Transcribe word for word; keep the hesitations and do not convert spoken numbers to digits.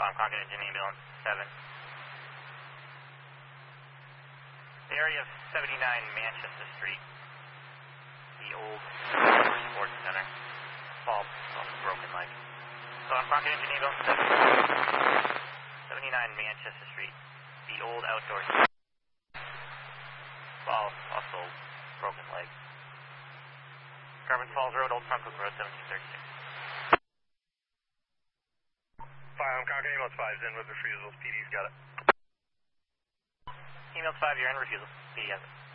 Farm Concord Engine Ambulance seven. The area of seventy-nine Manchester Street, the old sports center. Fall off a broken leg. Farm Concord Engine Ambulance seven. seventy-nine Manchester Street, the old outdoor center. Fall, also broken leg. Carbon Falls Road, Old Front Cook Road, seventeen thirty-six. Farm Concord Ambulance five is in with refusals. P D's got it. Ambulance five, you're in refusal. P D has it.